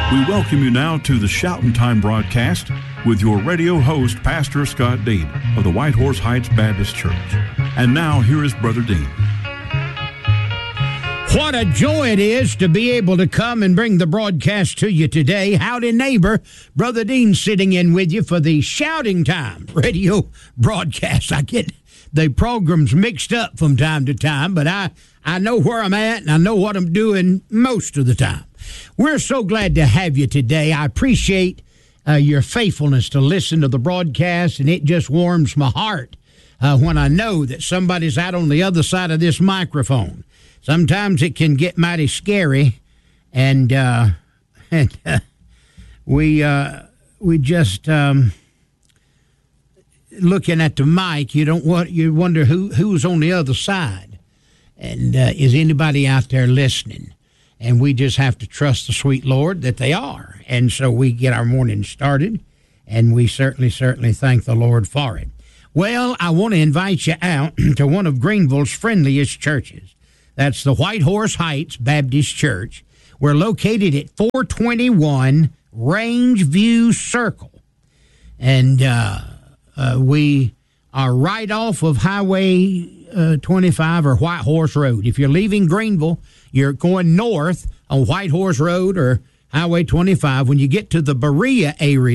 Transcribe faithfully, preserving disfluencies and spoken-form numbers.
We welcome you now to the Shouting Time broadcast with your radio host, Pastor Scott Dean of the White Horse Heights Baptist Church. And now, here is Brother Dean. What a joy it is to be able to come and bring the broadcast to you today. Howdy, neighbor. Brother Dean sitting in with you for the Shouting Time radio broadcast. I get the programs mixed up from time to time, but I, I know where I'm at and I know what I'm doing most of the time. We're so glad to have you today. I appreciate uh, your faithfulness to listen to the broadcast, and it just warms my heart uh, when I know that somebody's out on the other side of this microphone. Sometimes it can get mighty scary, and uh, and uh, we uh, we just um, looking at the mic. You don't want you wonder who who's on the other side, and uh, is anybody out there listening? And we just have to trust the sweet Lord that they are. And so we get our morning started, and we certainly, certainly thank the Lord for it. Well, I want to invite you out to one of Greenville's friendliest churches. That's the White Horse Heights Baptist Church. We're located at four twenty-one Rangeview Circle. And uh, uh, we are right off of Highway uh, twenty-five or White Horse Road. If you're leaving Greenville, you're going north on White Horse Road or Highway twenty-five. When you get to the Berea area,